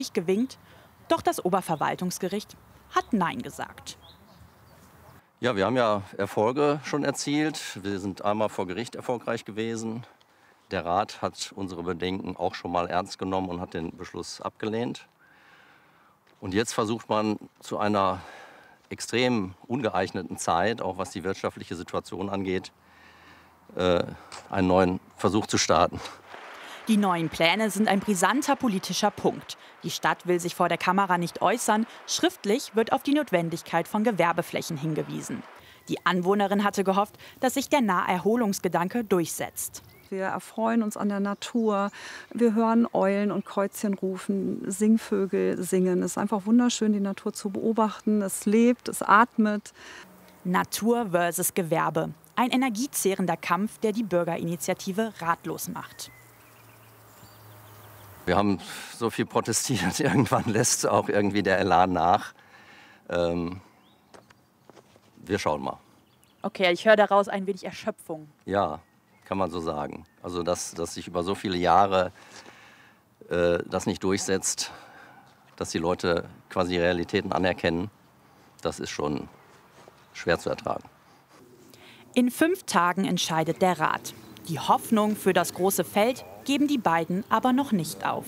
gewinkt, doch das Oberverwaltungsgericht hat Nein gesagt. Ja, wir haben ja Erfolge schon erzielt. Wir sind einmal vor Gericht erfolgreich gewesen. Der Rat hat unsere Bedenken auch schon mal ernst genommen und hat den Beschluss abgelehnt. Und jetzt versucht man zu einer extrem ungeeigneten Zeit, auch was die wirtschaftliche Situation angeht, einen neuen Versuch zu starten. Die neuen Pläne sind ein brisanter politischer Punkt. Die Stadt will sich vor der Kamera nicht äußern. Schriftlich wird auf die Notwendigkeit von Gewerbeflächen hingewiesen. Die Anwohnerin hatte gehofft, dass sich der Naherholungsgedanke durchsetzt. Wir erfreuen uns an der Natur. Wir hören Eulen und Käuzchen rufen, Singvögel singen. Es ist einfach wunderschön, die Natur zu beobachten. Es lebt, es atmet. Natur versus Gewerbe. Ein energiezehrender Kampf, der die Bürgerinitiative ratlos macht. Wir haben so viel protestiert, irgendwann lässt auch irgendwie der Elan nach. Wir schauen mal. Okay, ich höre daraus ein wenig Erschöpfung. Ja, kann man so sagen. Also dass sich über so viele Jahre das nicht durchsetzt, dass die Leute quasi Realitäten anerkennen, das ist schon schwer zu ertragen. In 5 Tagen entscheidet der Rat. Die Hoffnung für das große Feld geben die beiden aber noch nicht auf.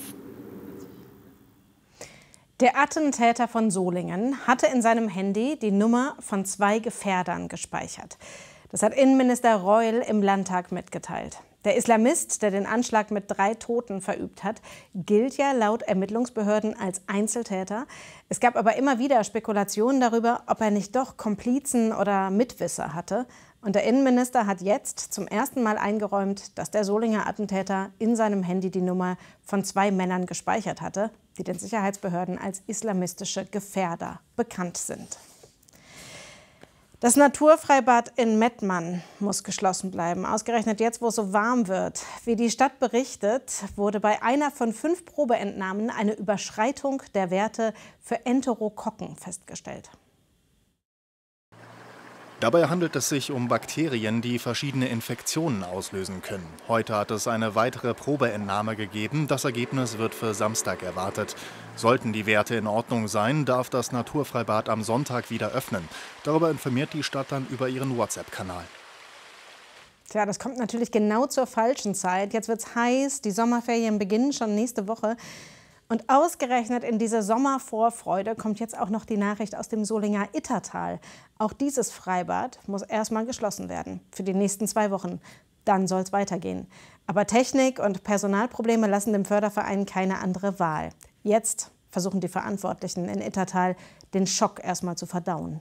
Der Attentäter von Solingen hatte in seinem Handy die Nummer von 2 Gefährdern gespeichert. Das hat Innenminister Reul im Landtag mitgeteilt. Der Islamist, der den Anschlag mit 3 Toten verübt hat, gilt ja laut Ermittlungsbehörden als Einzeltäter. Es gab aber immer wieder Spekulationen darüber, ob er nicht doch Komplizen oder Mitwisser hatte. Und der Innenminister hat jetzt zum ersten Mal eingeräumt, dass der Solinger Attentäter in seinem Handy die Nummer von 2 Männern gespeichert hatte, die den Sicherheitsbehörden als islamistische Gefährder bekannt sind. Das Naturfreibad in Mettmann muss geschlossen bleiben, ausgerechnet jetzt, wo es so warm wird. Wie die Stadt berichtet, wurde bei einer von 5 Probeentnahmen eine Überschreitung der Werte für Enterokokken festgestellt. Dabei handelt es sich um Bakterien, die verschiedene Infektionen auslösen können. Heute hat es eine weitere Probeentnahme gegeben. Das Ergebnis wird für Samstag erwartet. Sollten die Werte in Ordnung sein, darf das Naturfreibad am Sonntag wieder öffnen. Darüber informiert die Stadt dann über ihren WhatsApp-Kanal. Tja, das kommt natürlich genau zur falschen Zeit. Jetzt wird's heiß, die Sommerferien beginnen schon nächste Woche. Und ausgerechnet in diese Sommervorfreude kommt jetzt auch noch die Nachricht aus dem Solinger Ittertal. Auch dieses Freibad muss erstmal geschlossen werden für die nächsten 2 Wochen. Dann soll es weitergehen. Aber Technik- und Personalprobleme lassen dem Förderverein keine andere Wahl. Jetzt versuchen die Verantwortlichen in Ittertal, den Schock erstmal zu verdauen.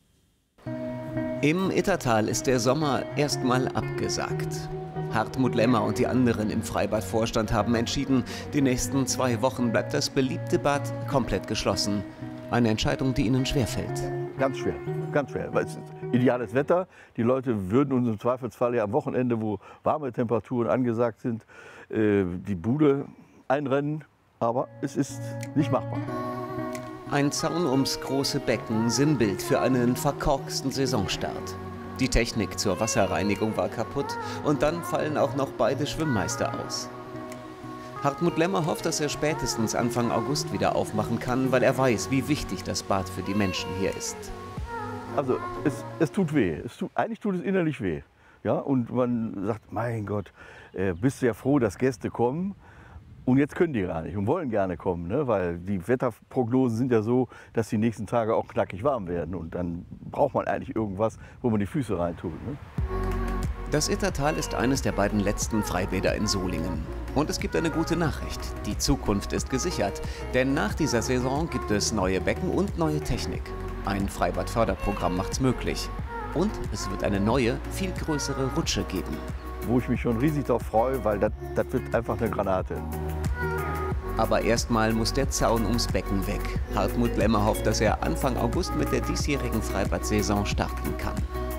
Im Ittertal ist der Sommer erstmal abgesagt. Hartmut Lemmer und die anderen im Freibadvorstand haben entschieden, die nächsten 2 Wochen bleibt das beliebte Bad komplett geschlossen. Eine Entscheidung, die ihnen schwerfällt. Ganz schwer, ganz schwer. Weil es ist ideales Wetter. Die Leute würden uns im Zweifelsfall ja am Wochenende, wo warme Temperaturen angesagt sind, die Bude einrennen. Aber es ist nicht machbar. Ein Zaun ums große Becken, Sinnbild für einen verkorksten Saisonstart. Die Technik zur Wasserreinigung war kaputt und dann fallen auch noch beide Schwimmmeister aus. Hartmut Lemmer hofft, dass er spätestens Anfang August wieder aufmachen kann, weil er weiß, wie wichtig das Bad für die Menschen hier ist. Also es tut weh. Eigentlich tut es innerlich weh. Ja? Und man sagt, mein Gott, bist du ja froh, dass Gäste kommen. Und jetzt können die gar nicht und wollen gerne kommen, ne? Weil die Wetterprognosen sind ja so, dass die nächsten Tage auch knackig warm werden. Und dann braucht man eigentlich irgendwas, wo man die Füße reintut. Ne? Das Ittertal ist eines der beiden letzten Freibäder in Solingen. Und es gibt eine gute Nachricht. Die Zukunft ist gesichert. Denn nach dieser Saison gibt es neue Becken und neue Technik. Ein Freibadförderprogramm macht's möglich. Und es wird eine neue, viel größere Rutsche geben. Wo ich mich schon riesig darauf freue, weil das wird einfach eine Granate. Aber erstmal muss der Zaun ums Becken weg. Hartmut Lemmer hofft, dass er Anfang August mit der diesjährigen Freibad-Saison starten kann.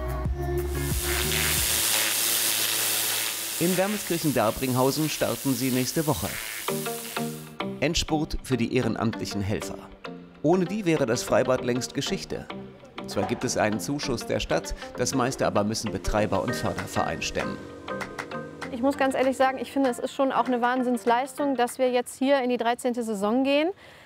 In Wermelskirchen-Darbringhausen starten sie nächste Woche. Endspurt für die ehrenamtlichen Helfer. Ohne die wäre das Freibad längst Geschichte. Zwar gibt es einen Zuschuss der Stadt, das meiste aber müssen Betreiber und Förderverein stemmen. Ich muss ganz ehrlich sagen, ich finde, es ist schon auch eine Wahnsinnsleistung, dass wir jetzt hier in die 13. Saison gehen.